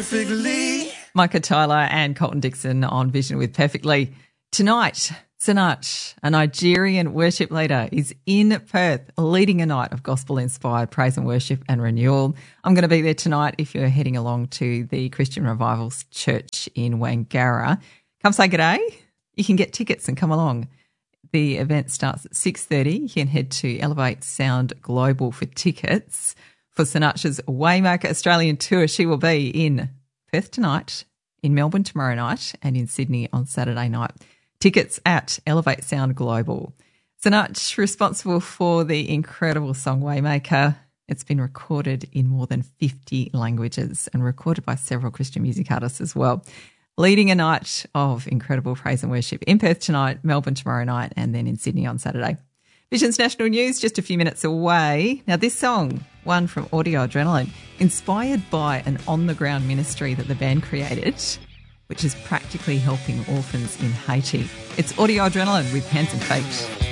Perfectly. Micah Tyler and Colton Dixon on Vision with Perfectly. Tonight, Sinach, a Nigerian worship leader, is in Perth leading a night of gospel-inspired praise and worship and renewal. I'm going to be there tonight if you're heading along to the Christian Revivals Church in Wangara. Come say good day. You can get tickets and come along. The event starts at 6:30. You can head to Elevate Sound Global for tickets. For Sinach's Waymaker Australian tour, she will be in Perth tonight, in Melbourne tomorrow night, and in Sydney on Saturday night. Tickets at Elevate Sound Global. Sinach, responsible for the incredible song Waymaker. It's been recorded in more than 50 languages and recorded by several Christian music artists as well. Leading a night of incredible praise and worship in Perth tonight, Melbourne tomorrow night, and then in Sydney on Saturday. Vision's National News just a few minutes away. Now this song, one from Audio Adrenaline, inspired by an on-the-ground ministry that the band created, which is practically helping orphans in Haiti. It's Audio Adrenaline with Hands and Feet.